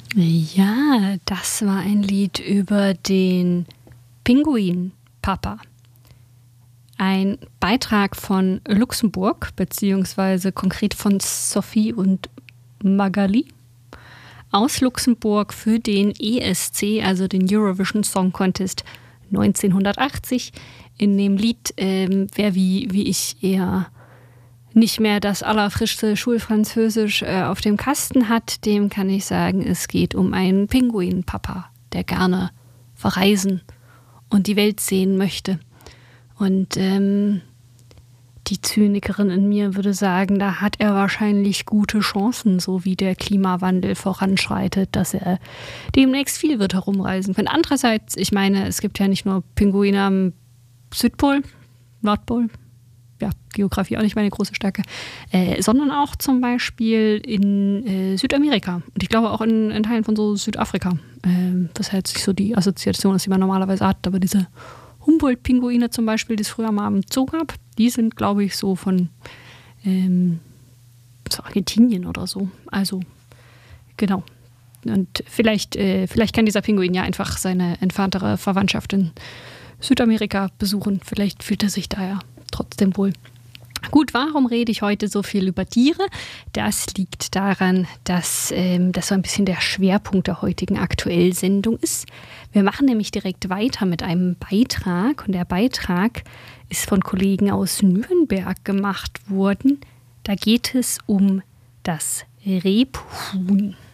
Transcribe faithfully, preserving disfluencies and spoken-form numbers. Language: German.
Ja, das war ein Lied über den Pinguin-Papa. Ein Beitrag von Luxemburg, beziehungsweise konkret von Sophie und Magali aus Luxemburg für den E S C, also den Eurovision Song Contest neunzehnhundertachtzig. In dem Lied, ähm, wer wie, wie ich eher nicht mehr das allerfrischste Schulfranzösisch äh, auf dem Kasten hat, dem kann ich sagen, es geht um einen Pinguin-Papa, der gerne verreisen und die Welt sehen möchte. Und ähm, die Zynikerin in mir würde sagen, da hat er wahrscheinlich gute Chancen, so wie der Klimawandel voranschreitet, dass er demnächst viel wird herumreisen können. Andererseits, ich meine, es gibt ja nicht nur Pinguine am Südpol, Nordpol, ja, Geografie auch nicht meine große Stärke, äh, sondern auch zum Beispiel in äh, Südamerika und ich glaube auch in, in Teilen von so Südafrika. Äh, das heißt sich so die Assoziation, die man normalerweise hat, aber diese Humboldt-Pinguine zum Beispiel, die es früher mal im Zoo gab, die sind, glaube ich, so von ähm, so Argentinien oder so. Also, genau. Und vielleicht, äh, vielleicht kann dieser Pinguin ja einfach seine entferntere Verwandtschaft in Südamerika besuchen. Vielleicht fühlt er sich da ja trotzdem wohl. Gut, warum rede ich heute so viel über Tiere? Das liegt daran, dass ähm, das so ein bisschen der Schwerpunkt der heutigen Aktuell-Sendung ist. Wir machen nämlich direkt weiter mit einem Beitrag und der Beitrag ist von Kollegen aus Nürnberg gemacht worden. Da geht es um das Rebhuhn.